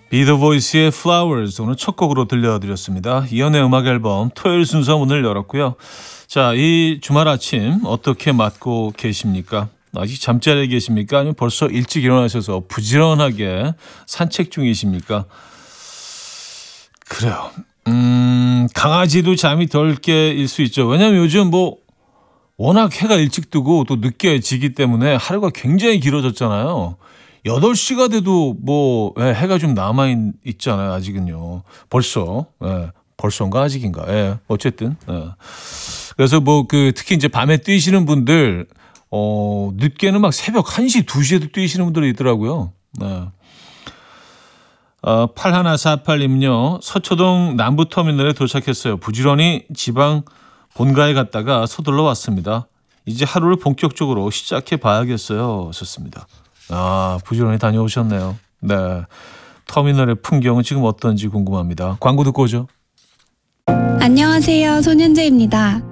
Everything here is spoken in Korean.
Be The Voice의 Flowers 오늘 첫 곡으로 들려드렸습니다. 이연의 음악 앨범 토요일 순서 문을 열었고요. 자, 이 주말 아침 어떻게 맞고 계십니까? 아직 잠자리에 계십니까? 아니면 벌써 일찍 일어나셔서 부지런하게 산책 중이십니까? 그래요. 강아지도 잠이 덜 깨일 수 있죠. 왜냐면 요즘 워낙 해가 일찍 뜨고 또 늦게 지기 때문에 하루가 굉장히 길어졌잖아요. 8시가 돼도 해가 좀 남아있잖아요, 아직은요. 벌써인가, 아직인가. 어쨌든. 그래서 특히 이제 밤에 뛰시는 분들, 늦게는 막 새벽 1시, 2시에도 뛰시는 분들이 있더라고요. 8148님요. 서초동 남부터미널에 도착했어요. 부지런히 지방 본가에 갔다가 서둘러 왔습니다. 이제 하루를 본격적으로 시작해 봐야겠어요. 하셨습니다. 부지런히 다녀오셨네요. 네. 터미널의 풍경은 지금 어떤지 궁금합니다. 광고 듣고 오죠. 안녕하세요. 손현재입니다.